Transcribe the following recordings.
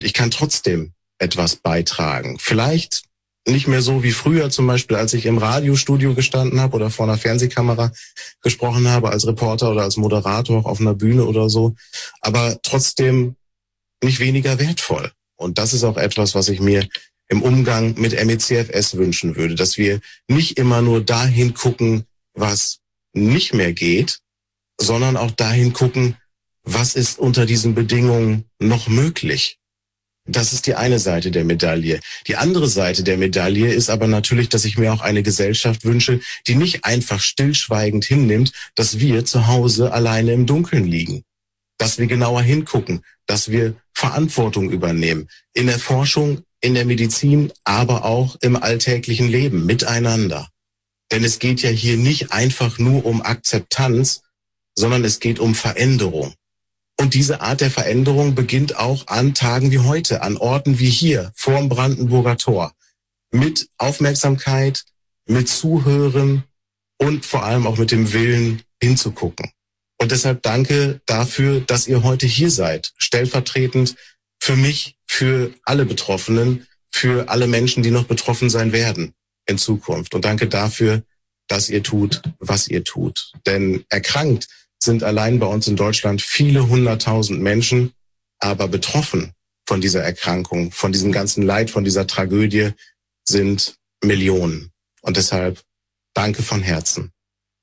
Ich kann trotzdem etwas beitragen. Vielleicht nicht mehr so wie früher, zum Beispiel, als ich im Radiostudio gestanden habe oder vor einer Fernsehkamera gesprochen habe, als Reporter oder als Moderator auf einer Bühne oder so, aber trotzdem nicht weniger wertvoll. Und das ist auch etwas, was ich mir im Umgang mit MECFS wünschen würde, dass wir nicht immer nur dahin gucken, was nicht mehr geht, sondern auch dahin gucken, was ist unter diesen Bedingungen noch möglich. Das ist die eine Seite der Medaille. Die andere Seite der Medaille ist aber natürlich, dass ich mir auch eine Gesellschaft wünsche, die nicht einfach stillschweigend hinnimmt, dass wir zu Hause alleine im Dunkeln liegen. Dass wir genauer hingucken, dass wir Verantwortung übernehmen. In der Forschung, in der Medizin, aber auch im alltäglichen Leben miteinander. Denn es geht ja hier nicht einfach nur um Akzeptanz, sondern es geht um Veränderung. Und diese Art der Veränderung beginnt auch an Tagen wie heute, an Orten wie hier, vorm Brandenburger Tor. Mit Aufmerksamkeit, mit Zuhören und vor allem auch mit dem Willen hinzugucken. Und deshalb danke dafür, dass ihr heute hier seid, stellvertretend für mich, für alle Betroffenen, für alle Menschen, die noch betroffen sein werden in Zukunft. Und danke dafür, dass ihr tut, was ihr tut. Denn erkrankt sind allein bei uns in Deutschland viele 100.000 Menschen, aber betroffen von dieser Erkrankung, von diesem ganzen Leid, von dieser Tragödie sind Millionen. Und deshalb danke von Herzen.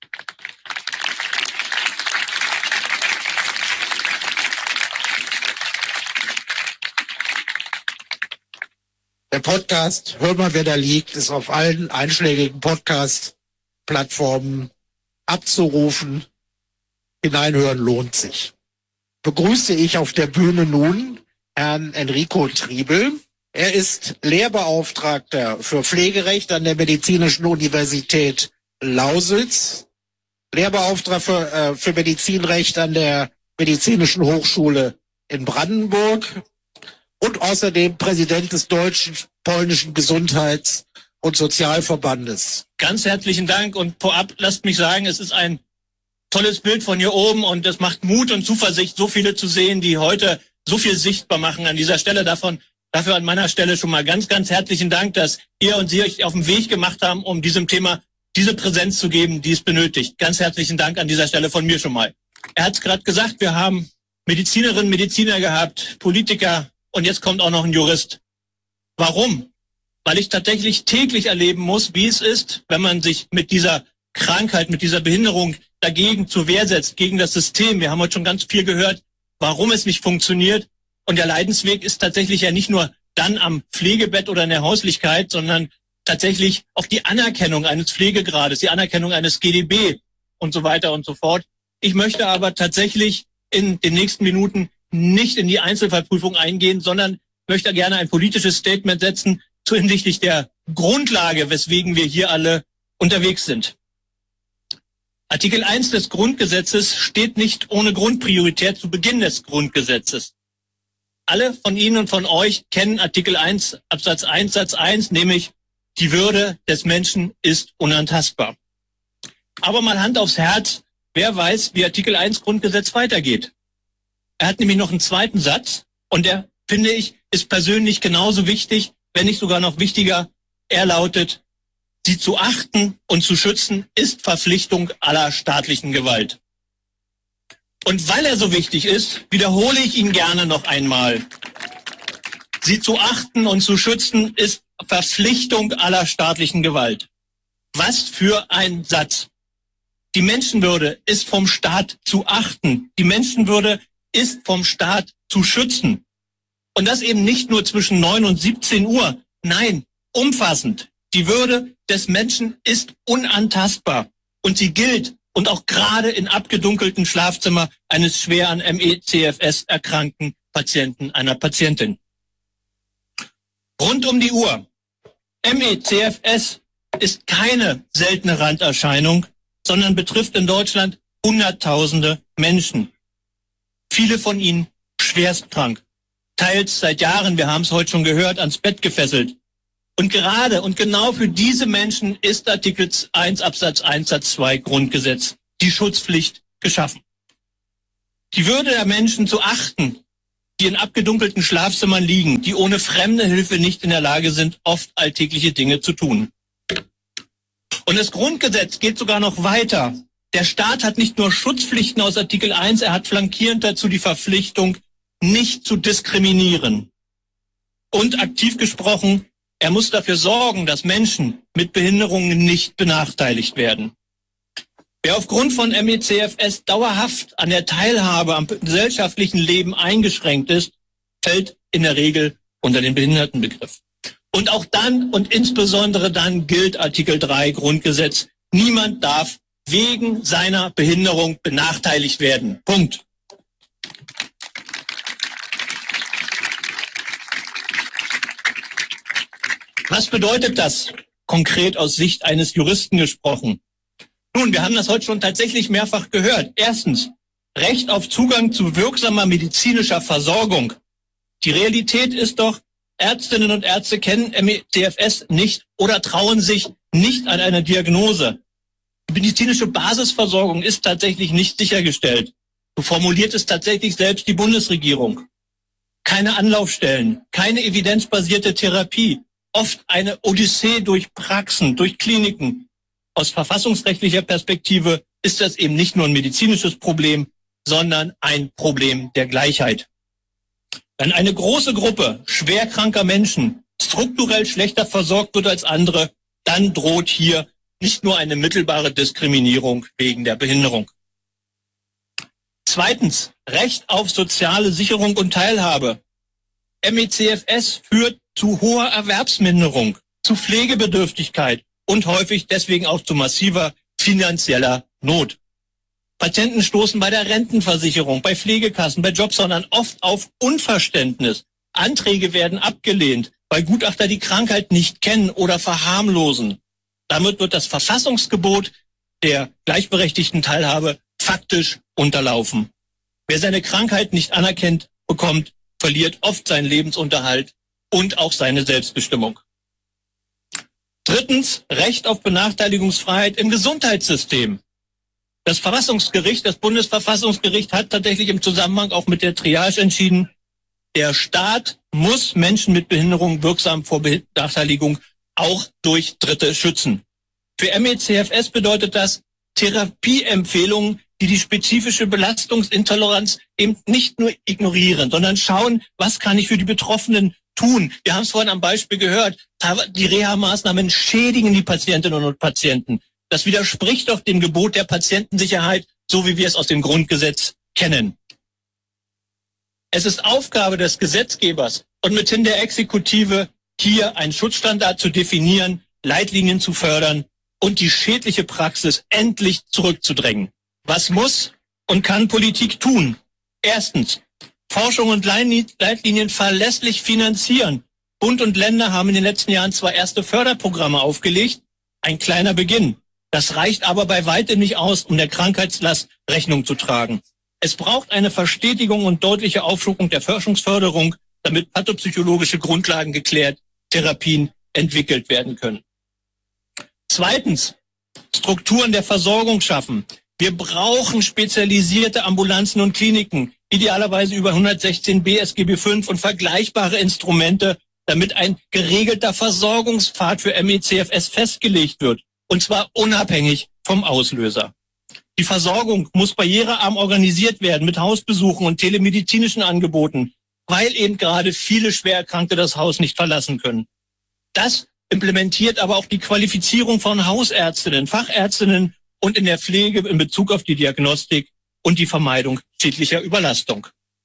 Der Podcast Hör mal, wer da liegt, ist auf allen einschlägigen Podcast-Plattformen abzurufen. Hineinhören lohnt sich. Begrüße ich auf der Bühne nun Herrn Enrico Triebel. Er ist Lehrbeauftragter für Pflegerecht an der Medizinischen Universität Lausitz, Lehrbeauftragter für Medizinrecht an der Medizinischen Hochschule in Brandenburg und außerdem Präsident des Deutsch-Polnischen Gesundheits- und Sozialverbandes. Ganz herzlichen Dank und vorab lasst mich sagen, es ist ein tolles Bild von hier oben und es macht Mut und Zuversicht, so viele zu sehen, die heute so viel sichtbar machen an dieser Stelle. Dafür an meiner Stelle schon mal ganz, ganz herzlichen Dank, dass ihr und Sie euch auf den Weg gemacht haben, um diesem Thema diese Präsenz zu geben, die es benötigt. Ganz herzlichen Dank an dieser Stelle von mir schon mal. Er hat es gerade gesagt, wir haben Medizinerinnen, Mediziner gehabt, Politiker und jetzt kommt auch noch ein Jurist. Warum? Weil ich tatsächlich täglich erleben muss, wie es ist, wenn man sich mit dieser Krankheit, mit dieser Behinderung dagegen zur Wehr setzt, gegen das System. Wir haben heute schon ganz viel gehört, warum es nicht funktioniert. Und der Leidensweg ist tatsächlich ja nicht nur dann am Pflegebett oder in der Häuslichkeit, sondern tatsächlich auch die Anerkennung eines Pflegegrades, die Anerkennung eines GdB und so weiter und so fort. Ich möchte aber tatsächlich in den nächsten Minuten nicht in die Einzelfallprüfung eingehen, sondern möchte gerne ein politisches Statement setzen hinsichtlich der Grundlage, weswegen wir hier alle unterwegs sind. Artikel 1 des Grundgesetzes steht nicht ohne Grundpriorität zu Beginn des Grundgesetzes. Alle von Ihnen und von euch kennen Artikel 1 Absatz 1 Satz 1, nämlich die Würde des Menschen ist unantastbar. Aber mal Hand aufs Herz, wer weiß, wie Artikel 1 Grundgesetz weitergeht. Er hat nämlich noch einen zweiten Satz und der, finde ich, ist persönlich genauso wichtig, wenn nicht sogar noch wichtiger. Er lautet: Sie zu achten und zu schützen ist Verpflichtung aller staatlichen Gewalt. Und weil er so wichtig ist, wiederhole ich ihn gerne noch einmal. Sie zu achten und zu schützen ist Verpflichtung aller staatlichen Gewalt. Was für ein Satz. Die Menschenwürde ist vom Staat zu achten. Die Menschenwürde ist vom Staat zu schützen. Und das eben nicht nur zwischen 9 und 17 Uhr. Nein, umfassend. Die Würde des Menschen ist unantastbar und sie gilt und auch gerade in abgedunkelten Schlafzimmer eines schwer an MECFS erkrankten Patienten, einer Patientin. Rund um die Uhr. MECFS ist keine seltene Randerscheinung, sondern betrifft in Deutschland Hunderttausende Menschen. Viele von ihnen schwerst krank, teils seit Jahren, wir haben es heute schon gehört, ans Bett gefesselt. Und gerade und genau für diese Menschen ist Artikel 1 Absatz 1 Satz 2 Grundgesetz die Schutzpflicht geschaffen. Die Würde der Menschen zu achten die in abgedunkelten Schlafzimmern liegen, die ohne fremde Hilfe nicht in der Lage sind, oft alltägliche Dinge zu tun. Und das Grundgesetz geht sogar noch weiter. Der Staat hat nicht nur Schutzpflichten aus Artikel 1, er hat flankierend dazu die Verpflichtung, nicht zu diskriminieren. Und aktiv gesprochen, er muss dafür sorgen, dass Menschen mit Behinderungen nicht benachteiligt werden. Wer aufgrund von ME/CFS dauerhaft an der Teilhabe am gesellschaftlichen Leben eingeschränkt ist, fällt in der Regel unter den Behindertenbegriff. Und auch dann und insbesondere dann gilt Artikel 3 Grundgesetz, niemand darf wegen seiner Behinderung benachteiligt werden. Punkt. Was bedeutet das konkret aus Sicht eines Juristen gesprochen? Nun, wir haben das heute schon tatsächlich mehrfach gehört. Erstens, Recht auf Zugang zu wirksamer medizinischer Versorgung. Die Realität ist doch, Ärztinnen und Ärzte kennen ME/CFS nicht oder trauen sich nicht an eine Diagnose. Die medizinische Basisversorgung ist tatsächlich nicht sichergestellt. So formuliert es tatsächlich selbst die Bundesregierung. Keine Anlaufstellen, keine evidenzbasierte Therapie, oft eine Odyssee durch Praxen, durch Kliniken. Aus verfassungsrechtlicher Perspektive ist das eben nicht nur ein medizinisches Problem, sondern ein Problem der Gleichheit. Wenn eine große Gruppe schwerkranker Menschen strukturell schlechter versorgt wird als andere, dann droht hier nicht nur eine mittelbare Diskriminierung wegen der Behinderung. Zweitens, Recht auf soziale Sicherung und Teilhabe. ME/CFS führt zu hoher Erwerbsminderung, zu Pflegebedürftigkeit und häufig deswegen auch zu massiver finanzieller Not. Patienten stoßen bei der Rentenversicherung, bei Pflegekassen, bei Jobcentern oft auf Unverständnis. Anträge werden abgelehnt, weil Gutachter die Krankheit nicht kennen oder verharmlosen. Damit wird das Verfassungsgebot der gleichberechtigten Teilhabe faktisch unterlaufen. Wer seine Krankheit nicht anerkennt bekommt, verliert oft seinen Lebensunterhalt und auch seine Selbstbestimmung. Drittens, Recht auf Benachteiligungsfreiheit im Gesundheitssystem. Das Verfassungsgericht, das Bundesverfassungsgericht hat tatsächlich im Zusammenhang auch mit der Triage entschieden, der Staat muss Menschen mit Behinderung wirksam vor Benachteiligung auch durch Dritte schützen. Für ME/CFS bedeutet das Therapieempfehlungen, die spezifische Belastungsintoleranz eben nicht nur ignorieren, sondern schauen, was kann ich für die Betroffenen tun. Wir haben es vorhin am Beispiel gehört, die Reha-Maßnahmen schädigen die Patientinnen und Patienten. Das widerspricht doch dem Gebot der Patientensicherheit, so wie wir es aus dem Grundgesetz kennen. Es ist Aufgabe des Gesetzgebers und mithin der Exekutive, hier einen Schutzstandard zu definieren, Leitlinien zu fördern und die schädliche Praxis endlich zurückzudrängen. Was muss und kann Politik tun? Erstens, Forschung und Leitlinien verlässlich finanzieren. Bund und Länder haben in den letzten Jahren zwar erste Förderprogramme aufgelegt, ein kleiner Beginn. Das reicht aber bei weitem nicht aus, um der Krankheitslast Rechnung zu tragen. Es braucht eine Verstetigung und deutliche Aufschubung der Forschungsförderung, damit pathopsychologische Grundlagen geklärt, Therapien entwickelt werden können. Zweitens, Strukturen der Versorgung schaffen. Wir brauchen spezialisierte Ambulanzen und Kliniken, idealerweise über 116b SGB V und vergleichbare Instrumente, damit ein geregelter Versorgungspfad für ME/CFS festgelegt wird, und zwar unabhängig vom Auslöser. Die Versorgung muss barrierearm organisiert werden mit Hausbesuchen und telemedizinischen Angeboten, weil eben gerade viele Schwererkrankte das Haus nicht verlassen können. Das implementiert aber auch die Qualifizierung von Hausärztinnen, Fachärztinnen und in der Pflege in Bezug auf die Diagnostik und die Vermeidung schädlicher Überlastung.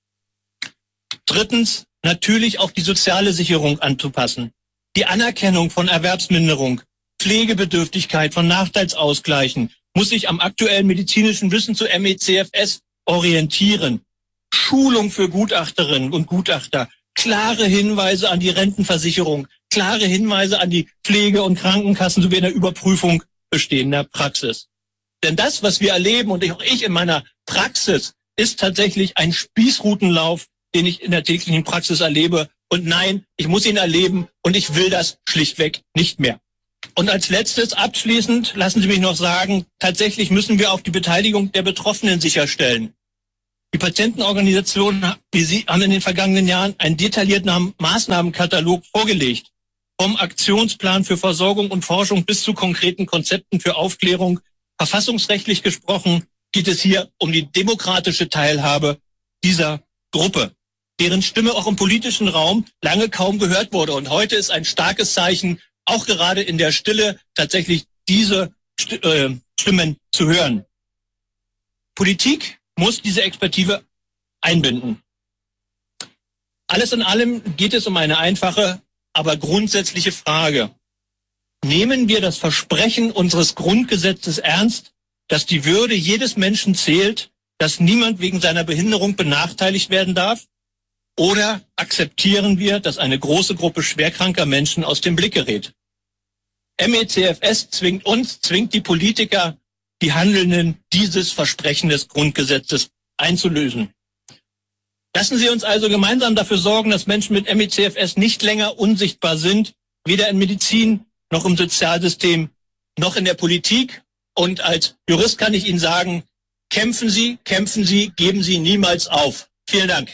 Drittens, natürlich auch die soziale Sicherung anzupassen. Die Anerkennung von Erwerbsminderung, Pflegebedürftigkeit von Nachteilsausgleichen muss sich am aktuellen medizinischen Wissen zu ME/CFS orientieren. Schulung für Gutachterinnen und Gutachter, klare Hinweise an die Rentenversicherung, klare Hinweise an die Pflege- und Krankenkassen sowie in der Überprüfung bestehender Praxis. Denn das, was wir erleben, und auch ich in meiner Praxis, ist tatsächlich ein Spießrutenlauf, den ich in der täglichen Praxis erlebe. Und nein, ich muss ihn erleben und ich will das schlichtweg nicht mehr. Und als letztes, abschließend, lassen Sie mich noch sagen, tatsächlich müssen wir auch die Beteiligung der Betroffenen sicherstellen. Die Patientenorganisationen wie Sie haben in den vergangenen Jahren einen detaillierten Maßnahmenkatalog vorgelegt. Vom Aktionsplan für Versorgung und Forschung bis zu konkreten Konzepten für Aufklärung. Verfassungsrechtlich gesprochen geht es hier um die demokratische Teilhabe dieser Gruppe, deren Stimme auch im politischen Raum lange kaum gehört wurde. Und heute ist ein starkes Zeichen, auch gerade in der Stille tatsächlich diese Stimmen zu hören. Politik muss diese Expertise einbinden. Alles in allem geht es um eine einfache, aber grundsätzliche Frage. Nehmen wir das Versprechen unseres Grundgesetzes ernst, dass die Würde jedes Menschen zählt, dass niemand wegen seiner Behinderung benachteiligt werden darf? Oder akzeptieren wir, dass eine große Gruppe schwerkranker Menschen aus dem Blick gerät? MECFS zwingt die Politiker, die Handelnden, dieses Versprechen des Grundgesetzes einzulösen. Lassen Sie uns also gemeinsam dafür sorgen, dass Menschen mit MECFS nicht länger unsichtbar sind, weder in Medizin noch im Sozialsystem noch in der Politik. Und als Jurist kann ich Ihnen sagen, kämpfen Sie, geben Sie niemals auf. Vielen Dank.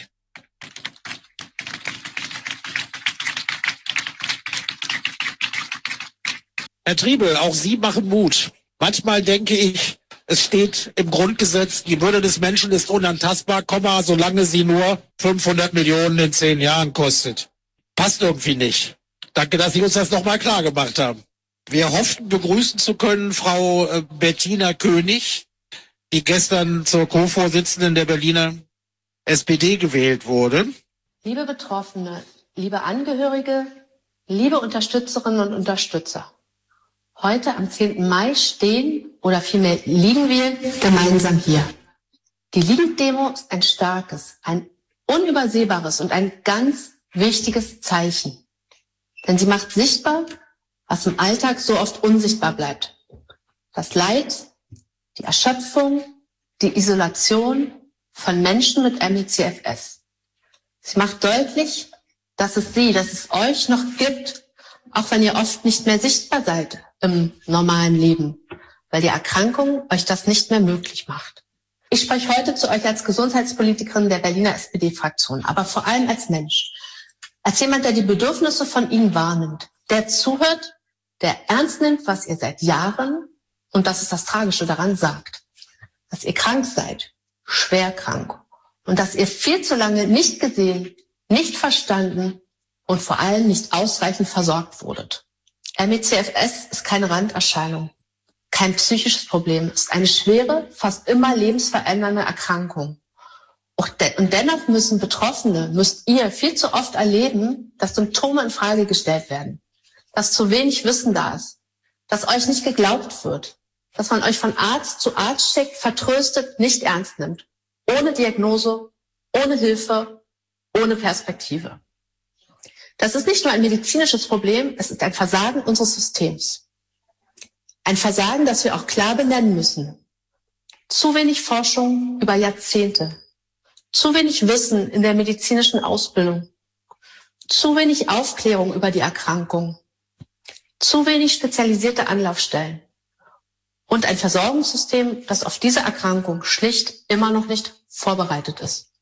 Herr Triebel, auch Sie machen Mut. Manchmal denke ich, es steht im Grundgesetz, die Würde des Menschen ist unantastbar, solange sie nur 500 Millionen in 10 Jahren kostet. Passt irgendwie nicht. Danke, dass Sie uns das nochmal klar gemacht haben. Wir hofften, begrüßen zu können Frau Bettina König, die gestern zur Co-Vorsitzenden der Berliner SPD gewählt wurde. Liebe Betroffene, liebe Angehörige, liebe Unterstützerinnen und Unterstützer. Heute am 10. Mai stehen oder vielmehr liegen wir gemeinsam hier. Die Liegend-Demo ist ein starkes, ein unübersehbares und ein ganz wichtiges Zeichen. Denn sie macht sichtbar, was im Alltag so oft unsichtbar bleibt. Das Leid, die Erschöpfung, die Isolation von Menschen mit MECFS. Sie macht deutlich, dass es euch noch gibt, auch wenn ihr oft nicht mehr sichtbar seid im normalen Leben, weil die Erkrankung euch das nicht mehr möglich macht. Ich spreche heute zu euch als Gesundheitspolitikerin der Berliner SPD-Fraktion, aber vor allem als Mensch, als jemand, der die Bedürfnisse von Ihnen wahrnimmt, der zuhört, der ernst nimmt, was ihr seit Jahren, und das ist das Tragische daran, sagt, dass ihr krank seid, schwer krank, und dass ihr viel zu lange nicht gesehen, nicht verstanden und vor allem nicht ausreichend versorgt wurdet. MECFS ist keine Randerscheinung, kein psychisches Problem, ist eine schwere, fast immer lebensverändernde Erkrankung. Und dennoch müsst ihr viel zu oft erleben, dass Symptome in Frage gestellt werden, dass zu wenig Wissen da ist, dass euch nicht geglaubt wird, dass man euch von Arzt zu Arzt schickt, vertröstet, nicht ernst nimmt, ohne Diagnose, ohne Hilfe, ohne Perspektive. Das ist nicht nur ein medizinisches Problem, es ist ein Versagen unseres Systems. Ein Versagen, das wir auch klar benennen müssen. Zu wenig Forschung über Jahrzehnte. Zu wenig Wissen in der medizinischen Ausbildung. Zu wenig Aufklärung über die Erkrankung. Zu wenig spezialisierte Anlaufstellen. Und ein Versorgungssystem, das auf diese Erkrankung schlicht immer noch nicht vorbereitet ist.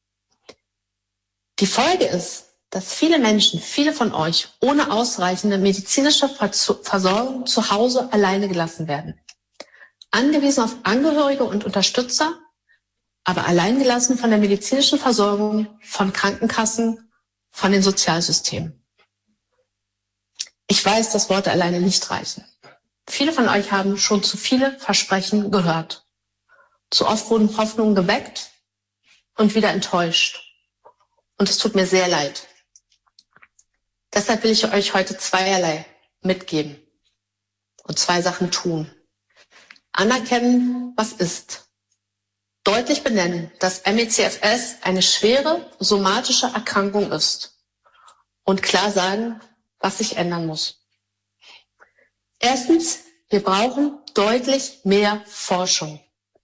Die Folge ist, dass viele Menschen, viele von euch, ohne ausreichende medizinische Versorgung zu Hause alleine gelassen werden. Angewiesen auf Angehörige und Unterstützer, aber allein gelassen von der medizinischen Versorgung, von Krankenkassen, von den Sozialsystemen. Ich weiß, dass Worte alleine nicht reichen. Viele von euch haben schon zu viele Versprechen gehört. Zu oft wurden Hoffnungen geweckt und wieder enttäuscht. Und es tut mir sehr leid. Deshalb will ich euch heute zweierlei mitgeben und 2 Sachen tun. Anerkennen, was ist. Deutlich benennen, dass MECFS eine schwere somatische Erkrankung ist. Und klar sagen, was sich ändern muss. Erstens, wir brauchen deutlich mehr Forschung.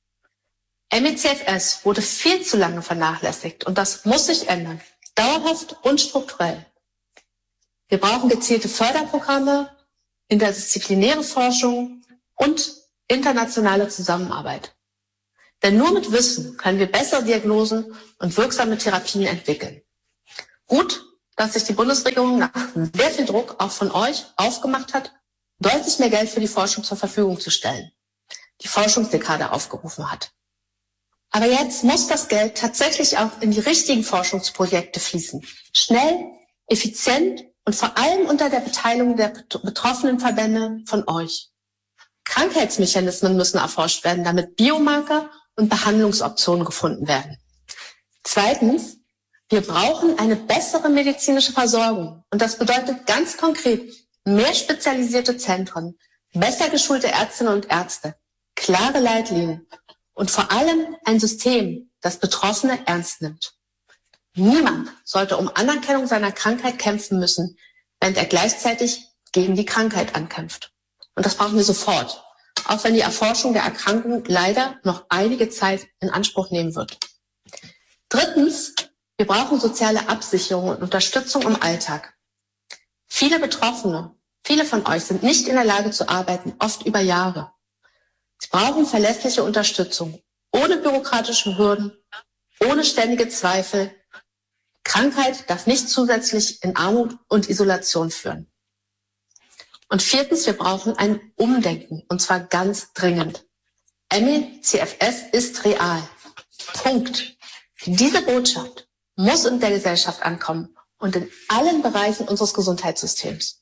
MECFS wurde viel zu lange vernachlässigt und das muss sich ändern. Dauerhaft und strukturell. Wir brauchen gezielte Förderprogramme, interdisziplinäre Forschung und internationale Zusammenarbeit. Denn nur mit Wissen können wir bessere Diagnosen und wirksame Therapien entwickeln. Gut, dass sich die Bundesregierung nach sehr viel Druck auch von euch aufgemacht hat, deutlich mehr Geld für die Forschung zur Verfügung zu stellen, die Forschungsdekade aufgerufen hat. Aber jetzt muss das Geld tatsächlich auch in die richtigen Forschungsprojekte fließen. Schnell, effizient und vor allem unter der Beteiligung der betroffenen Verbände von euch. Krankheitsmechanismen müssen erforscht werden, damit Biomarker und Behandlungsoptionen gefunden werden. Zweitens, wir brauchen eine bessere medizinische Versorgung. Und das bedeutet ganz konkret mehr spezialisierte Zentren, besser geschulte Ärztinnen und Ärzte, klare Leitlinien und vor allem ein System, das Betroffene ernst nimmt. Niemand sollte um Anerkennung seiner Krankheit kämpfen müssen, während er gleichzeitig gegen die Krankheit ankämpft. Und das brauchen wir sofort, auch wenn die Erforschung der Erkrankung leider noch einige Zeit in Anspruch nehmen wird. Drittens, wir brauchen soziale Absicherung und Unterstützung im Alltag. Viele Betroffene, viele von euch sind nicht in der Lage zu arbeiten, oft über Jahre. Sie brauchen verlässliche Unterstützung, ohne bürokratische Hürden, ohne ständige Zweifel. Krankheit darf nicht zusätzlich in Armut und Isolation führen. Und viertens, wir brauchen ein Umdenken, und zwar ganz dringend. ME/CFS ist real. Punkt. Diese Botschaft muss in der Gesellschaft ankommen und in allen Bereichen unseres Gesundheitssystems.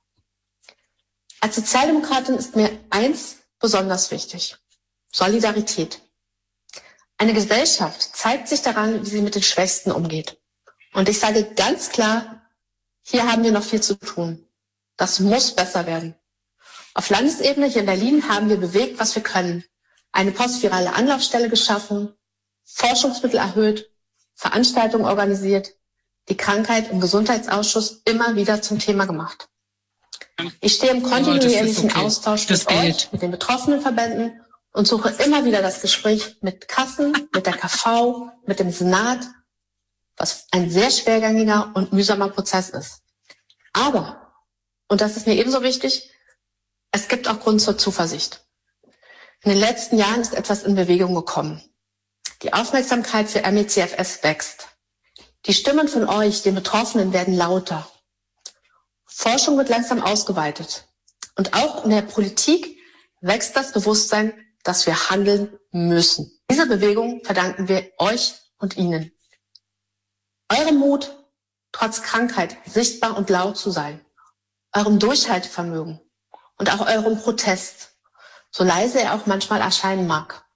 Als Sozialdemokratin ist mir eins besonders wichtig: Solidarität. Eine Gesellschaft zeigt sich daran, wie sie mit den Schwächsten umgeht. Und ich sage ganz klar, hier haben wir noch viel zu tun. Das muss besser werden. Auf Landesebene hier in Berlin haben wir bewegt, was wir können. Eine postvirale Anlaufstelle geschaffen, Forschungsmittel erhöht, Veranstaltungen organisiert, die Krankheit im Gesundheitsausschuss immer wieder zum Thema gemacht. Ich stehe im kontinuierlichen Austausch mit euch, mit den betroffenen Verbänden und suche immer wieder das Gespräch mit Kassen, mit der KV, mit dem Senat, was ein sehr schwergängiger und mühsamer Prozess ist. Aber, und das ist mir ebenso wichtig, es gibt auch Grund zur Zuversicht. In den letzten Jahren ist etwas in Bewegung gekommen. Die Aufmerksamkeit für ME/CFS wächst. Die Stimmen von euch, den Betroffenen, werden lauter. Forschung wird langsam ausgeweitet. Und auch in der Politik wächst das Bewusstsein, dass wir handeln müssen. Diese Bewegung verdanken wir euch und Ihnen. Eurem Mut, trotz Krankheit sichtbar und laut zu sein. Eurem Durchhaltevermögen und auch eurem Protest, so leise er auch manchmal erscheinen mag.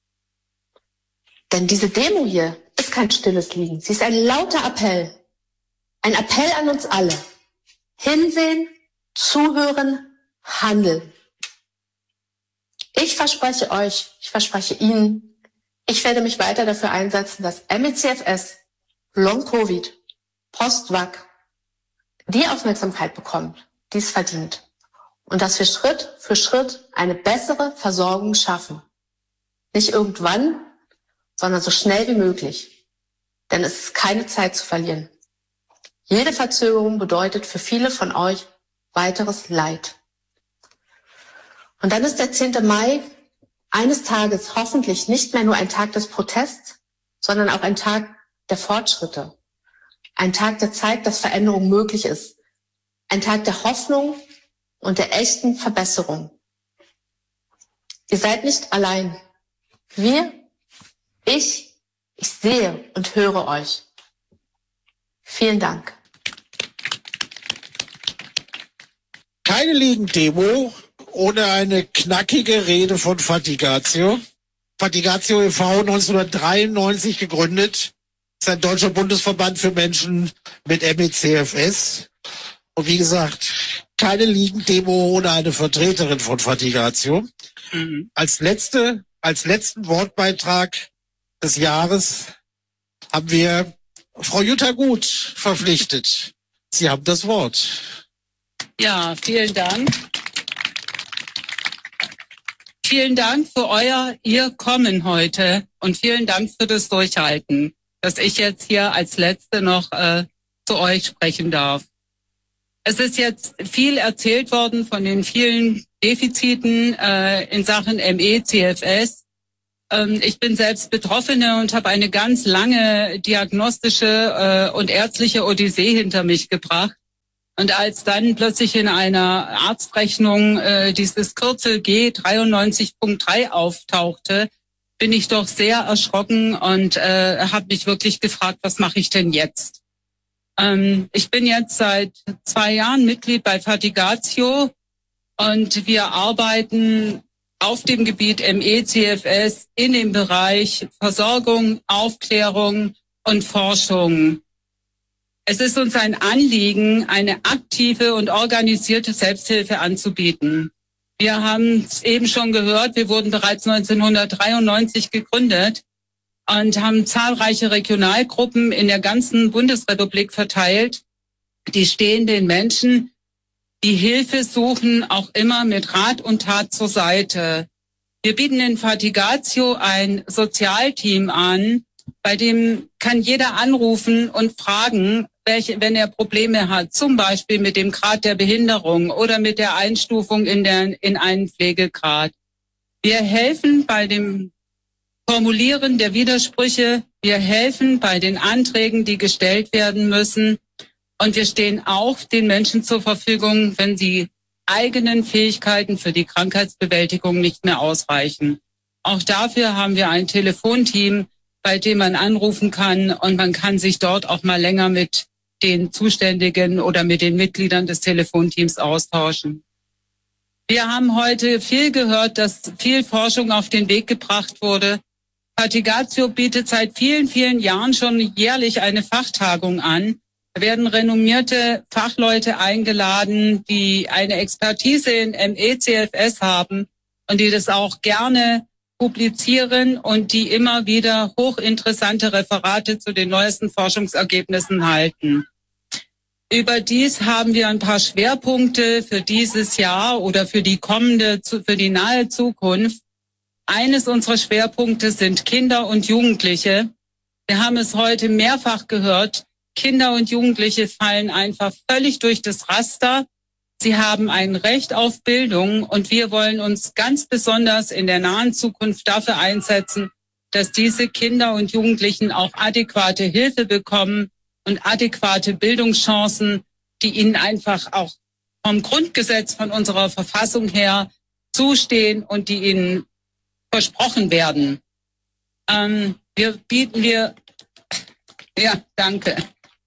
Denn diese Demo hier ist kein stilles Liegen. Sie ist ein lauter Appell. Ein Appell an uns alle. Hinsehen, zuhören, handeln. Ich verspreche euch, ich verspreche Ihnen, ich werde mich weiter dafür einsetzen, dass ME/CFS, Long-Covid, Post-Vac die Aufmerksamkeit bekommt, die es verdient. Und dass wir Schritt für Schritt eine bessere Versorgung schaffen. Nicht irgendwann, sondern so schnell wie möglich. Denn es ist keine Zeit zu verlieren. Jede Verzögerung bedeutet für viele von euch weiteres Leid. Und dann ist der 10. Mai eines Tages hoffentlich nicht mehr nur ein Tag des Protests, sondern auch ein Tag der Fortschritte. Ein Tag, der zeigt, dass Veränderung möglich ist. Ein Tag der Hoffnung und der echten Verbesserung. Ihr seid nicht allein. Ich sehe und höre euch. Vielen Dank. Keine Ligendemo ohne eine knackige Rede von Fatigatio. Fatigatio e.V. 1993 gegründet. Das ist ein deutscher Bundesverband für Menschen mit ME/CFS. Und wie gesagt, keine Ligendemo ohne eine Vertreterin von Fatigatio. Als letzten Wortbeitrag des Jahres haben wir Frau Jutta Gut verpflichtet. Sie haben das Wort. Ja, vielen Dank. Vielen Dank für Ihr Kommen heute und vielen Dank für das Durchhalten, dass ich jetzt hier als Letzte noch zu euch sprechen darf. Es ist jetzt viel erzählt worden von den vielen Defiziten in Sachen ME/CFS. Ich bin selbst Betroffene und habe eine ganz lange diagnostische und ärztliche Odyssee hinter mich gebracht. Und als dann plötzlich in einer Arztrechnung dieses Kürzel G93.3 auftauchte, bin ich doch sehr erschrocken und habe mich wirklich gefragt, was mache ich denn jetzt? Ich bin jetzt seit 2 Jahren Mitglied bei Fatigatio und wir arbeiten auf dem Gebiet ME/CFS in dem Bereich Versorgung, Aufklärung und Forschung. Es ist uns ein Anliegen, eine aktive und organisierte Selbsthilfe anzubieten. Wir haben es eben schon gehört, wir wurden bereits 1993 gegründet und haben zahlreiche Regionalgruppen in der ganzen Bundesrepublik verteilt. Die stehen den Menschen, die Hilfe suchen, auch immer mit Rat und Tat zur Seite. Wir bieten in Fatigatio ein Sozialteam an, bei dem kann jeder anrufen und fragen, wenn er Probleme hat, zum Beispiel mit dem Grad der Behinderung oder mit der Einstufung in einen Pflegegrad. Wir helfen bei dem Formulieren der Widersprüche, wir helfen bei den Anträgen, die gestellt werden müssen. Und wir stehen auch den Menschen zur Verfügung, wenn sie eigenen Fähigkeiten für die Krankheitsbewältigung nicht mehr ausreichen. Auch dafür haben wir ein Telefonteam, bei dem man anrufen kann und man kann sich dort auch mal länger mit den Zuständigen oder mit den Mitgliedern des Telefonteams austauschen. Wir haben heute viel gehört, dass viel Forschung auf den Weg gebracht wurde. Fatigatio bietet seit vielen, vielen Jahren schon jährlich eine Fachtagung an. Da werden renommierte Fachleute eingeladen, die eine Expertise in ME/CFS haben und die das auch gerne publizieren und die immer wieder hochinteressante Referate zu den neuesten Forschungsergebnissen halten. Überdies haben wir ein paar Schwerpunkte für dieses Jahr oder für die nahe Zukunft. Eines unserer Schwerpunkte sind Kinder und Jugendliche. Wir haben es heute mehrfach gehört. Kinder und Jugendliche fallen einfach völlig durch das Raster. Sie haben ein Recht auf Bildung und wir wollen uns ganz besonders in der nahen Zukunft dafür einsetzen, dass diese Kinder und Jugendlichen auch adäquate Hilfe bekommen und adäquate Bildungschancen, die ihnen einfach auch vom Grundgesetz, von unserer Verfassung her zustehen und die ihnen versprochen werden. Danke.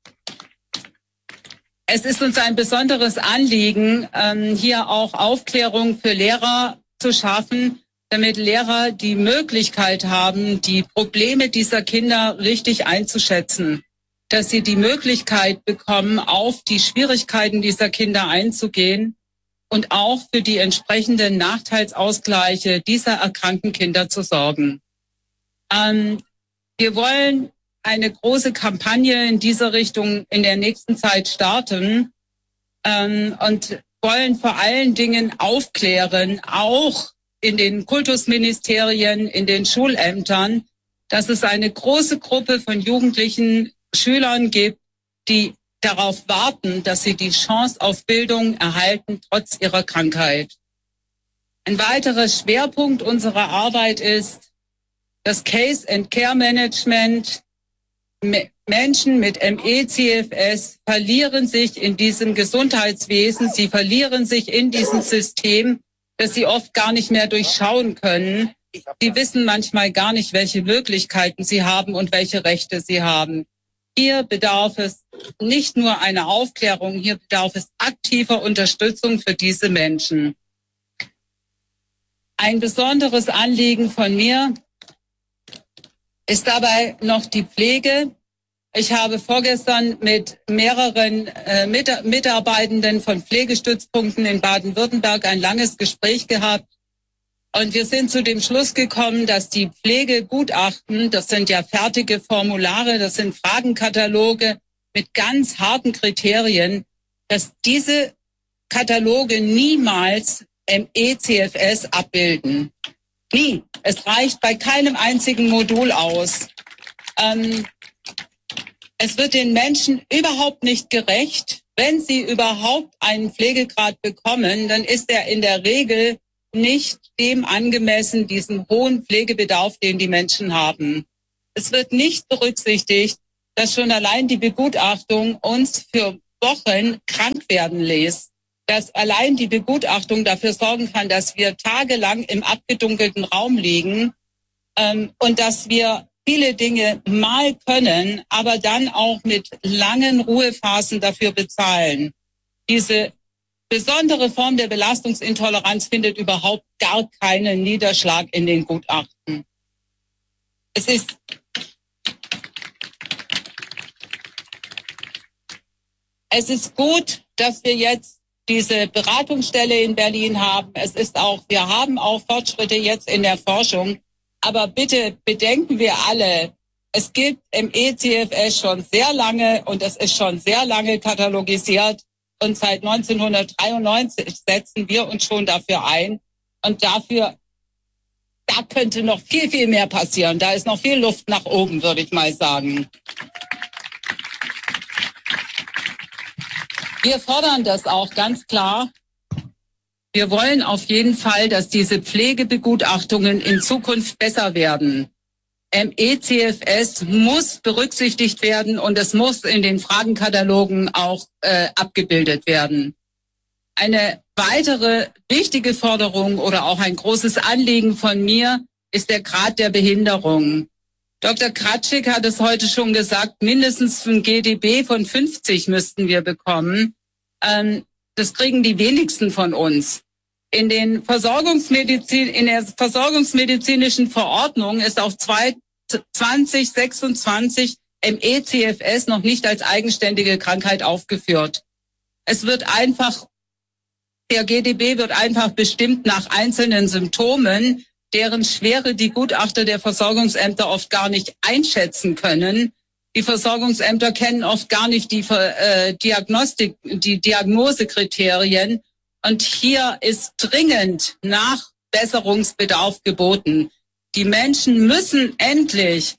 Es ist uns ein besonderes Anliegen, hier auch Aufklärung für Lehrer zu schaffen, damit Lehrer die Möglichkeit haben, die Probleme dieser Kinder richtig einzuschätzen, dass sie die Möglichkeit bekommen, auf die Schwierigkeiten dieser Kinder einzugehen und auch für die entsprechenden Nachteilsausgleiche dieser erkrankten Kinder zu sorgen. Wir wollen eine große Kampagne in dieser Richtung in der nächsten Zeit starten und wollen vor allen Dingen aufklären, auch in den Kultusministerien, in den Schulämtern, dass es eine große Gruppe von jugendlichen Schülern gibt, die darauf warten, dass sie die Chance auf Bildung erhalten, trotz ihrer Krankheit. Ein weiterer Schwerpunkt unserer Arbeit ist das Case and Care Management. Menschen mit ME/CFS verlieren sich in diesem Gesundheitswesen, sie verlieren sich in diesem System, das sie oft gar nicht mehr durchschauen können. Sie wissen manchmal gar nicht, welche Möglichkeiten sie haben und welche Rechte sie haben. Hier bedarf es nicht nur einer Aufklärung, hier bedarf es aktiver Unterstützung für diese Menschen. Ein besonderes Anliegen von mir ist dabei noch die Pflege. Ich habe vorgestern mit mehreren Mitarbeitenden von Pflegestützpunkten in Baden-Württemberg ein langes Gespräch gehabt. Und wir sind zu dem Schluss gekommen, dass die Pflegegutachten, das sind ja fertige Formulare, das sind Fragenkataloge mit ganz harten Kriterien, dass diese Kataloge niemals ME/CFS abbilden. Nie. Es reicht bei keinem einzigen Modul aus. Es wird den Menschen überhaupt nicht gerecht. Wenn sie überhaupt einen Pflegegrad bekommen, dann ist er in der Regel nicht dem angemessen, diesem hohen Pflegebedarf, den die Menschen haben. Es wird nicht berücksichtigt, dass schon allein die Begutachtung uns für Wochen krank werden lässt. Dass allein die Begutachtung dafür sorgen kann, dass wir tagelang im abgedunkelten Raum liegen und dass wir viele Dinge mal können, aber dann auch mit langen Ruhephasen dafür bezahlen. Diese besondere Form der Belastungsintoleranz findet überhaupt gar keinen Niederschlag in den Gutachten. Es ist gut, dass wir jetzt diese Beratungsstelle in Berlin haben. Wir haben auch Fortschritte jetzt in der Forschung. Aber bitte bedenken wir alle, es gibt im ECFS schon sehr lange und es ist schon sehr lange katalogisiert. Und seit 1993 setzen wir uns schon dafür ein. Und da könnte noch viel, viel mehr passieren. Da ist noch viel Luft nach oben, würde ich mal sagen. Wir fordern das auch ganz klar. Wir wollen auf jeden Fall, dass diese Pflegebegutachtungen in Zukunft besser werden. ECFS muss berücksichtigt werden und es muss in den Fragenkatalogen auch abgebildet werden. Eine weitere wichtige Forderung oder auch ein großes Anliegen von mir ist der Grad der Behinderung. Dr. Kratschik hat es heute schon gesagt, mindestens ein GDB von 50 müssten wir bekommen. Das kriegen die wenigsten von uns. In der versorgungsmedizinischen Verordnung ist auf 2026 ECFS noch nicht als eigenständige Krankheit aufgeführt. Der GDB wird einfach bestimmt nach einzelnen Symptomen, deren Schwere die Gutachter der Versorgungsämter oft gar nicht einschätzen können. Die Versorgungsämter kennen oft gar nicht die Diagnosekriterien. Und hier ist dringend Nachbesserungsbedarf geboten. Die Menschen müssen endlich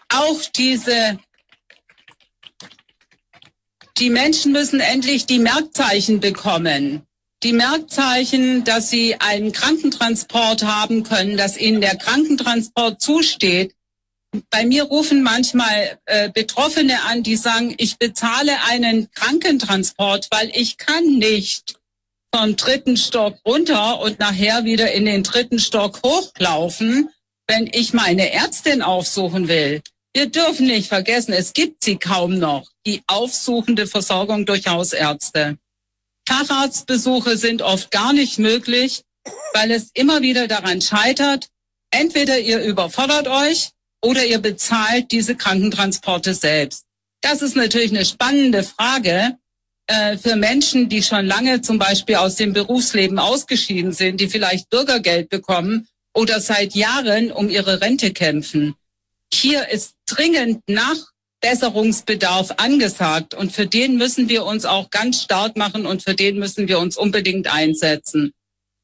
die Merkzeichen bekommen. Die Merkzeichen, dass sie einen Krankentransport haben können, dass ihnen der Krankentransport zusteht. Bei mir rufen manchmal Betroffene an, die sagen, ich bezahle einen Krankentransport, weil ich kann nicht vom 3. Stock runter und nachher wieder in den 3. Stock hochlaufen, wenn ich meine Ärztin aufsuchen will. Wir dürfen nicht vergessen, es gibt sie kaum noch, die aufsuchende Versorgung durch Hausärzte. Facharztbesuche sind oft gar nicht möglich, weil es immer wieder daran scheitert, entweder ihr überfordert euch oder ihr bezahlt diese Krankentransporte selbst. Das ist natürlich eine spannende Frage für Menschen, die schon lange zum Beispiel aus dem Berufsleben ausgeschieden sind, die vielleicht Bürgergeld bekommen oder seit Jahren um ihre Rente kämpfen. Hier ist dringend Nachbesserungsbedarf angesagt und für den müssen wir uns auch ganz stark machen und für den müssen wir uns unbedingt einsetzen.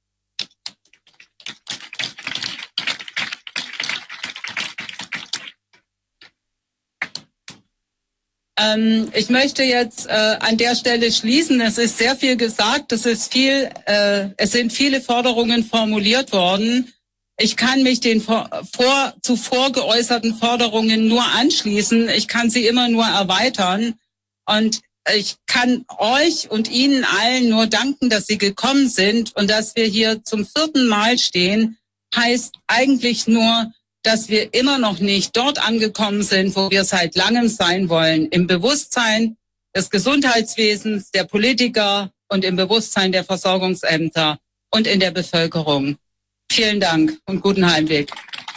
Ich möchte jetzt an der Stelle schließen. Es ist sehr viel gesagt, es sind viele Forderungen formuliert worden. Ich kann mich den zuvor geäußerten Forderungen nur anschließen. Ich kann sie immer nur erweitern. Und ich kann euch und Ihnen allen nur danken, dass Sie gekommen sind und dass wir hier zum 4. Mal stehen, heißt eigentlich nur, dass wir immer noch nicht dort angekommen sind, wo wir seit langem sein wollen. Im Bewusstsein des Gesundheitswesens, der Politiker und im Bewusstsein der Versorgungsämter und in der Bevölkerung. Vielen Dank und guten Heimweg.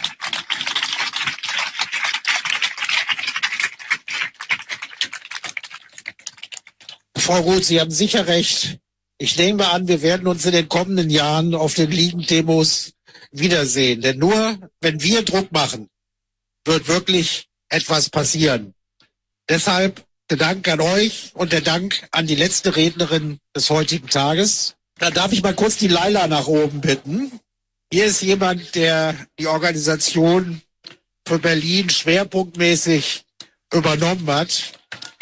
Frau Roth, Sie haben sicher recht. Ich nehme an, wir werden uns in den kommenden Jahren auf den Liegendemos wiedersehen. Denn nur wenn wir Druck machen, wird wirklich etwas passieren. Deshalb der Dank an euch und der Dank an die letzte Rednerin des heutigen Tages. Dann darf ich mal kurz die Laila nach oben bitten. Hier ist jemand, der die Organisation für Berlin schwerpunktmäßig übernommen hat.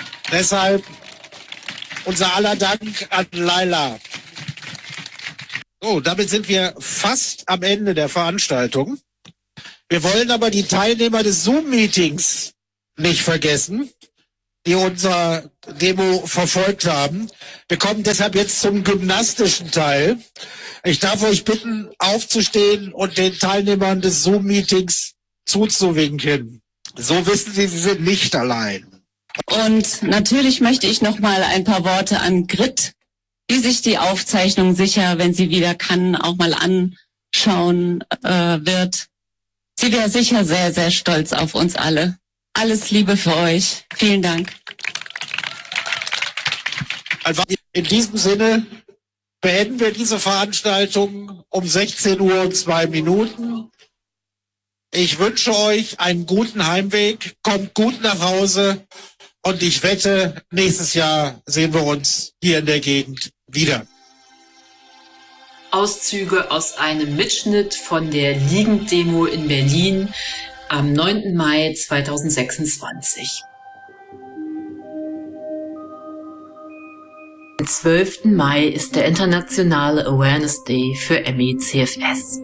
Deshalb unser aller Dank an Laila. So, damit sind wir fast am Ende der Veranstaltung. Wir wollen aber die Teilnehmer des Zoom-Meetings nicht vergessen, die unser Demo verfolgt haben. Wir kommen deshalb jetzt zum gymnastischen Teil. Ich darf euch bitten, aufzustehen und den Teilnehmern des Zoom-Meetings zuzuwinken. So wissen Sie, Sie sind nicht allein. Und natürlich möchte ich noch mal ein paar Worte an Grit, die sich die Aufzeichnung sicher, wenn sie wieder kann, auch mal anschauen wird. Sie wäre sicher sehr, sehr stolz auf uns alle. Alles Liebe für euch. Vielen Dank. Also in diesem Sinne beenden wir diese Veranstaltung um 16:02 Uhr. Ich wünsche euch einen guten Heimweg, kommt gut nach Hause und ich wette, nächstes Jahr sehen wir uns hier in der Gegend wieder. Auszüge aus einem Mitschnitt von der Liegend-Demo in Berlin am 9. Mai 2026. Am 12. Mai ist der internationale Awareness Day für ME/CFS.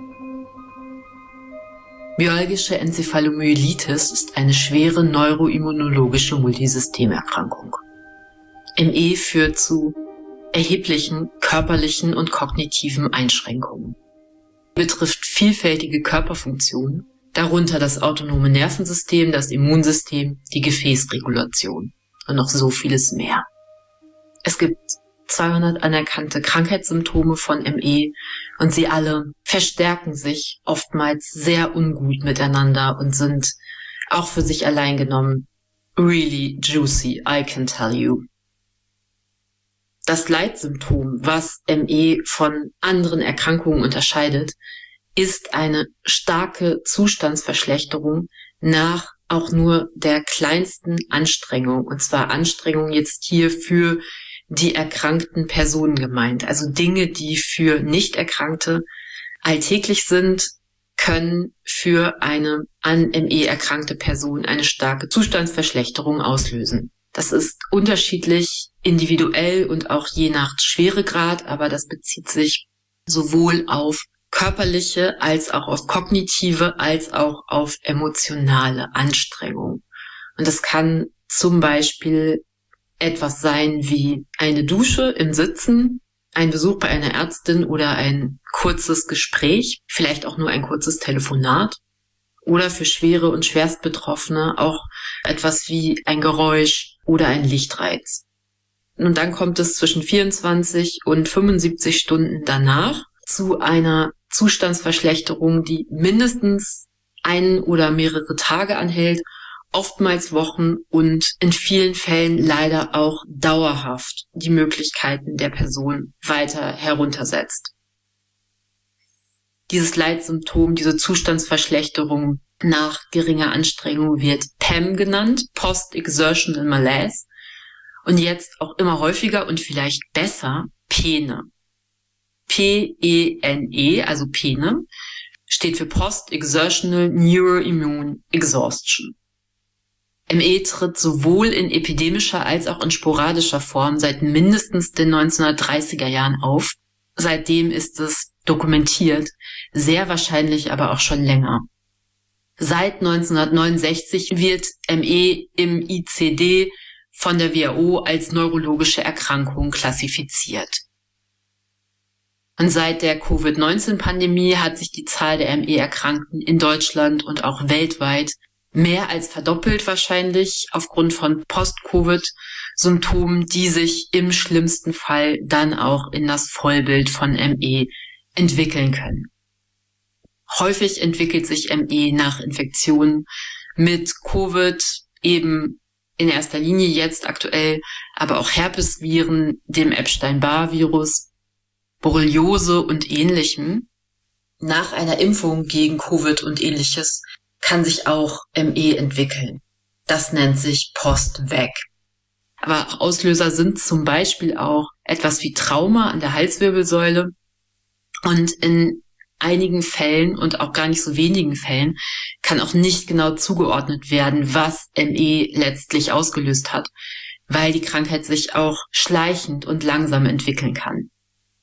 Myalgische Enzephalomyelitis ist eine schwere neuroimmunologische Multisystemerkrankung. ME führt zu erheblichen körperlichen und kognitiven Einschränkungen. Sie betrifft vielfältige Körperfunktionen, darunter das autonome Nervensystem, das Immunsystem, die Gefäßregulation und noch so vieles mehr. Es gibt 200 anerkannte Krankheitssymptome von ME und sie alle verstärken sich oftmals sehr ungut miteinander und sind auch für sich allein genommen really juicy, I can tell you. Das Leitsymptom, was ME von anderen Erkrankungen unterscheidet, ist eine starke Zustandsverschlechterung nach auch nur der kleinsten Anstrengung. Und zwar Anstrengung jetzt hier für die erkrankten Personen gemeint. Also Dinge, die für Nicht-Erkrankte alltäglich sind, können für eine an ME erkrankte Person eine starke Zustandsverschlechterung auslösen. Das ist unterschiedlich, individuell und auch je nach Schweregrad, aber das bezieht sich sowohl auf körperliche als auch auf kognitive als auch auf emotionale Anstrengung. Und das kann zum Beispiel etwas sein wie eine Dusche im Sitzen, ein Besuch bei einer Ärztin oder ein kurzes Gespräch, vielleicht auch nur ein kurzes Telefonat. Oder für schwere und Schwerstbetroffene auch etwas wie ein Geräusch oder ein Lichtreiz. Und dann kommt es zwischen 24 und 75 Stunden danach zu einer Zustandsverschlechterung, die mindestens ein oder mehrere Tage anhält, oftmals Wochen und in vielen Fällen leider auch dauerhaft die Möglichkeiten der Person weiter heruntersetzt. Dieses Leitsymptom, diese Zustandsverschlechterung nach geringer Anstrengung wird PEM genannt, Post-Exertional Malaise, und jetzt auch immer häufiger und vielleicht besser PENE. P-E-N-E, also PENE, steht für Post-Exertional Neuroimmune Exhaustion. ME tritt sowohl in epidemischer als auch in sporadischer Form seit mindestens den 1930er Jahren auf. Seitdem ist es dokumentiert, sehr wahrscheinlich aber auch schon länger. Seit 1969 wird ME im ICD von der WHO als neurologische Erkrankung klassifiziert. Und seit der Covid-19-Pandemie hat sich die Zahl der ME-Erkrankten in Deutschland und auch weltweit mehr als verdoppelt wahrscheinlich aufgrund von Post-Covid-Symptomen, die sich im schlimmsten Fall dann auch in das Vollbild von ME entwickeln können. Häufig entwickelt sich ME nach Infektionen mit Covid, eben in erster Linie jetzt aktuell, aber auch Herpesviren, dem Epstein-Barr-Virus, Borreliose und Ähnlichem. Nach einer Impfung gegen Covid und Ähnliches kann sich auch ME entwickeln. Das nennt sich Post-Vac. Aber Auslöser sind zum Beispiel auch etwas wie Trauma an der Halswirbelsäule und in einigen Fällen und auch gar nicht so wenigen Fällen kann auch nicht genau zugeordnet werden, was ME letztlich ausgelöst hat, weil die Krankheit sich auch schleichend und langsam entwickeln kann.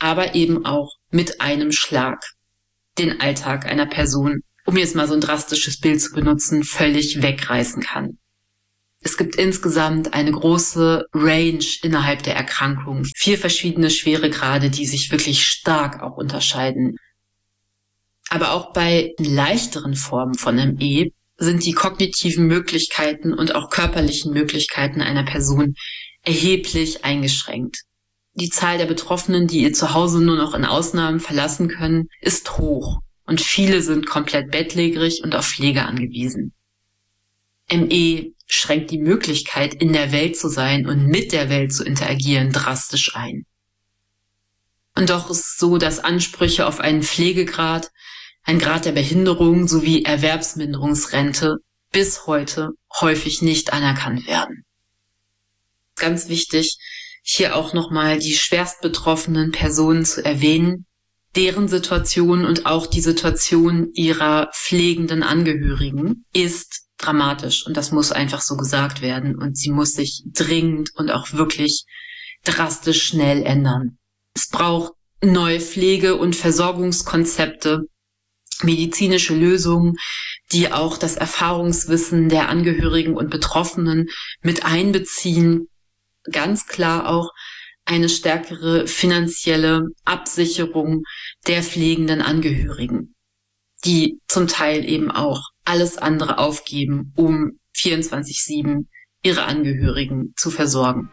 aber eben auch mit einem Schlag den Alltag einer Person, um jetzt mal so ein drastisches Bild zu benutzen, völlig wegreißen kann. Es gibt insgesamt eine große Range innerhalb der Erkrankung, 4 verschiedene Schweregrade, die sich wirklich stark auch unterscheiden. Aber auch bei leichteren Formen von ME sind die kognitiven Möglichkeiten und auch körperlichen Möglichkeiten einer Person erheblich eingeschränkt. Die Zahl der Betroffenen, die ihr Zuhause nur noch in Ausnahmen verlassen können, ist hoch und viele sind komplett bettlägerig und auf Pflege angewiesen. ME schränkt die Möglichkeit, in der Welt zu sein und mit der Welt zu interagieren, drastisch ein. Und doch ist es so, dass Ansprüche auf einen Pflegegrad, ein Grad der Behinderung sowie Erwerbsminderungsrente bis heute häufig nicht anerkannt werden. Ganz wichtig, hier auch nochmal die schwerst betroffenen Personen zu erwähnen, deren Situation und auch die Situation ihrer pflegenden Angehörigen ist dramatisch und das muss einfach so gesagt werden und sie muss sich dringend und auch wirklich drastisch schnell ändern. Es braucht neue Pflege- und Versorgungskonzepte, medizinische Lösungen, die auch das Erfahrungswissen der Angehörigen und Betroffenen mit einbeziehen, ganz klar auch eine stärkere finanzielle Absicherung der pflegenden Angehörigen, die zum Teil eben auch alles andere aufgeben, um 24/7 ihre Angehörigen zu versorgen.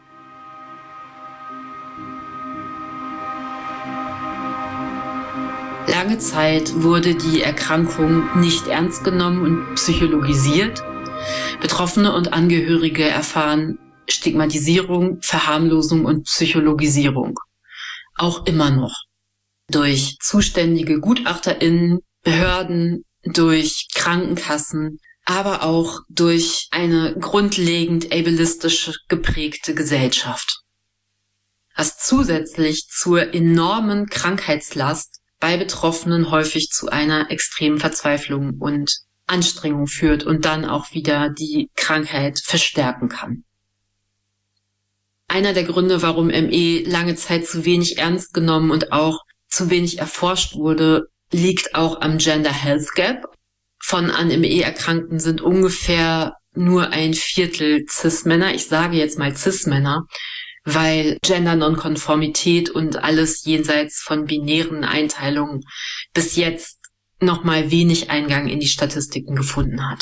Lange Zeit wurde die Erkrankung nicht ernst genommen und psychologisiert. Betroffene und Angehörige erfahren Stigmatisierung, Verharmlosung und Psychologisierung. Auch immer noch. Durch zuständige GutachterInnen, Behörden, durch Krankenkassen, aber auch durch eine grundlegend ableistisch geprägte Gesellschaft. Was zusätzlich zur enormen Krankheitslast bei Betroffenen häufig zu einer extremen Verzweiflung und Anstrengung führt und dann auch wieder die Krankheit verstärken kann. Einer der Gründe, warum ME lange Zeit zu wenig ernst genommen und auch zu wenig erforscht wurde, liegt auch am Gender Health Gap. Von an ME Erkrankten sind ungefähr nur 1/4 Cis-Männer. Ich sage jetzt mal Cis-Männer, weil Gender-Nonkonformität und alles jenseits von binären Einteilungen bis jetzt nochmal wenig Eingang in die Statistiken gefunden hat.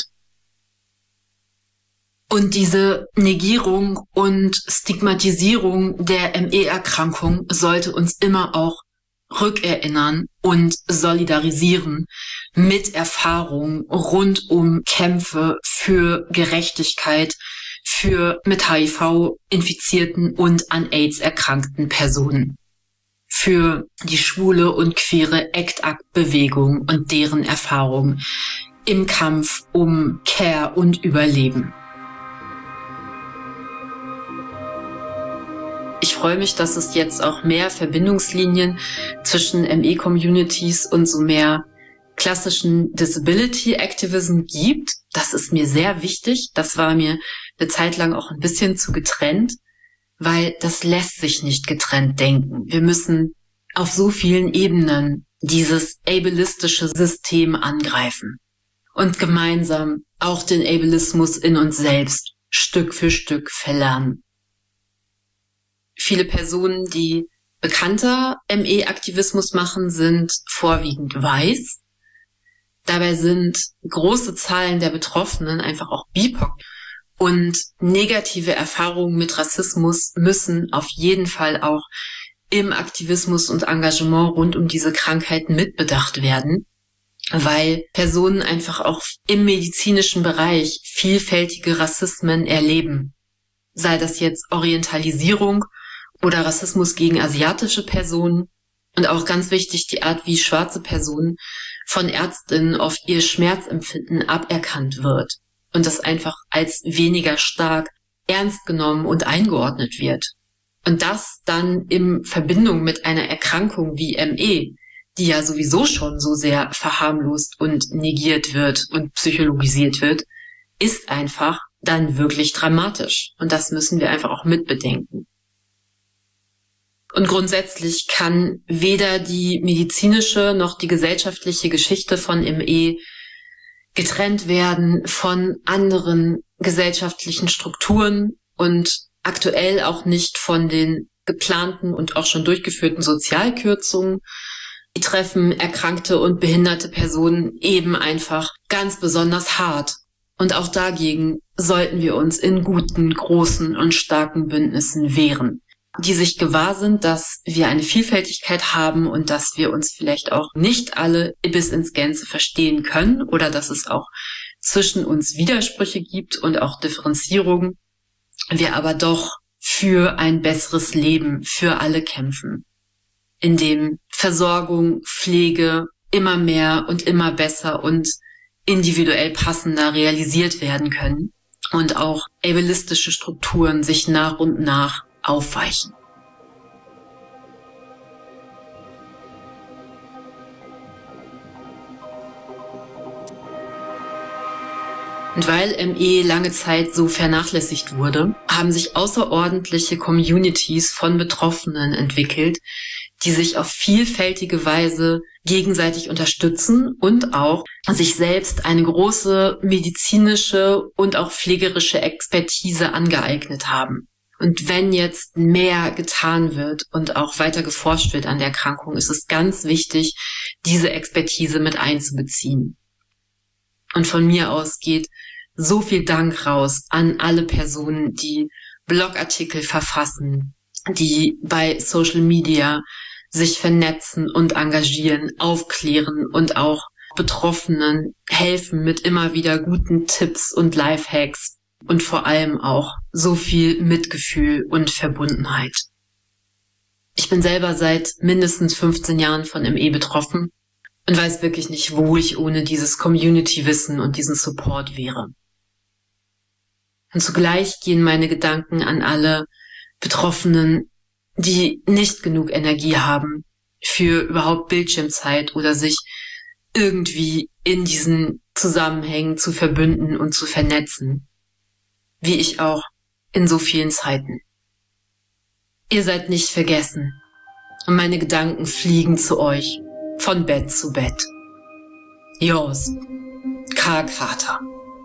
Und diese Negierung und Stigmatisierung der ME-Erkrankung sollte uns immer auch rückerinnern und solidarisieren mit Erfahrungen rund um Kämpfe für Gerechtigkeit für mit HIV infizierten und an AIDS erkrankten Personen. Für die schwule und queere ACT-ACT-Bewegung und deren Erfahrungen im Kampf um Care und Überleben. Ich freue mich, dass es jetzt auch mehr Verbindungslinien zwischen ME-Communities und so mehr klassischen Disability Activism gibt. Das ist mir sehr wichtig. Das war mir eine Zeit lang auch ein bisschen zu getrennt, weil das lässt sich nicht getrennt denken. Wir müssen auf so vielen Ebenen dieses ableistische System angreifen und gemeinsam auch den Ableismus in uns selbst Stück für Stück verlernen. Viele Personen, die bekannter ME-Aktivismus machen, sind vorwiegend weiß. Dabei sind große Zahlen der Betroffenen einfach auch BIPOC. Und negative Erfahrungen mit Rassismus müssen auf jeden Fall auch im Aktivismus und Engagement rund um diese Krankheiten mitbedacht werden, weil Personen einfach auch im medizinischen Bereich vielfältige Rassismen erleben. Sei das jetzt Orientalisierung oder Rassismus gegen asiatische Personen und auch ganz wichtig die Art, wie schwarze Personen von Ärztinnen auf ihr Schmerzempfinden aberkannt wird und das einfach als weniger stark ernst genommen und eingeordnet wird. Und das dann in Verbindung mit einer Erkrankung wie ME, die ja sowieso schon so sehr verharmlost und negiert wird und psychologisiert wird, ist einfach dann wirklich dramatisch. Und das müssen wir einfach auch mitbedenken. Und grundsätzlich kann weder die medizinische noch die gesellschaftliche Geschichte von ME getrennt werden von anderen gesellschaftlichen Strukturen und aktuell auch nicht von den geplanten und auch schon durchgeführten Sozialkürzungen. Die treffen erkrankte und behinderte Personen eben einfach ganz besonders hart. Und auch dagegen sollten wir uns in guten, großen und starken Bündnissen wehren, die sich gewahr sind, dass wir eine Vielfältigkeit haben und dass wir uns vielleicht auch nicht alle bis ins Gänze verstehen können oder dass es auch zwischen uns Widersprüche gibt und auch Differenzierungen, wir aber doch für ein besseres Leben für alle kämpfen, in dem Versorgung, Pflege immer mehr und immer besser und individuell passender realisiert werden können und auch ableistische Strukturen sich nach und nach aufweichen. Und weil ME lange Zeit so vernachlässigt wurde, haben sich außerordentliche Communities von Betroffenen entwickelt, die sich auf vielfältige Weise gegenseitig unterstützen und auch sich selbst eine große medizinische und auch pflegerische Expertise angeeignet haben. Und wenn jetzt mehr getan wird und auch weiter geforscht wird an der Erkrankung, ist es ganz wichtig, diese Expertise mit einzubeziehen. Und von mir aus geht so viel Dank raus an alle Personen, die Blogartikel verfassen, die bei Social Media sich vernetzen und engagieren, aufklären und auch Betroffenen helfen mit immer wieder guten Tipps und Lifehacks und vor allem auch so viel Mitgefühl und Verbundenheit. Ich bin selber seit mindestens 15 Jahren von ME betroffen und weiß wirklich nicht, wo ich ohne dieses Community-Wissen und diesen Support wäre. Und zugleich gehen meine Gedanken an alle Betroffenen, die nicht genug Energie haben für überhaupt Bildschirmzeit oder sich irgendwie in diesen Zusammenhängen zu verbünden und zu vernetzen, wie ich auch in so vielen Zeiten. Ihr seid nicht vergessen und meine Gedanken fliegen zu euch von Bett zu Bett. Yours, Karl Krater.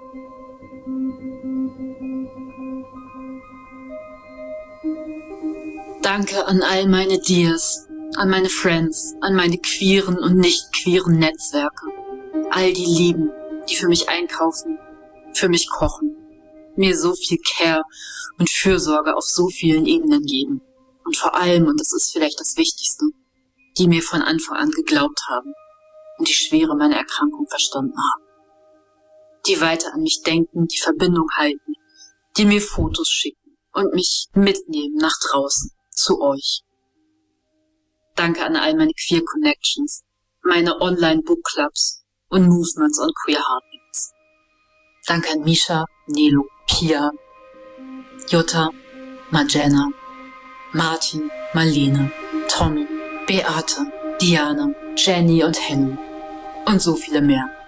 Danke an all meine Dears, an meine Friends, an meine queeren und nicht queeren Netzwerke. All die Lieben, die für mich einkaufen, für mich kochen, mir so viel Care und Fürsorge auf so vielen Ebenen geben. Und vor allem, und das ist vielleicht das Wichtigste, die mir von Anfang an geglaubt haben und die Schwere meiner Erkrankung verstanden haben. Die weiter an mich denken, die Verbindung halten, die mir Fotos schicken und mich mitnehmen nach draußen. Zu euch. Danke an all meine Queer Connections, meine Online-Bookclubs und Movements on Queer Heartbeats. Danke an Misha, Nelo, Pia, Jutta, Marjana, Martin, Marlene, Tommy, Beate, Diana, Jenny und Henny und so viele mehr.